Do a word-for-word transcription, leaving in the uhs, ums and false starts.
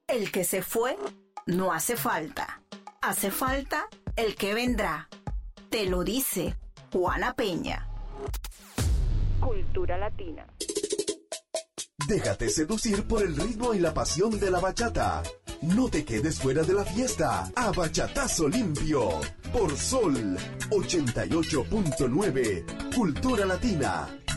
El que se fue no hace falta. Hace falta el que vendrá. Te lo dice Juana Peña. Cultura Latina. Déjate seducir por el ritmo y la pasión de la bachata. No te quedes fuera de la fiesta. A bachatazo limpio. Por Sol ochenta y ocho punto nueve. Cultura Latina.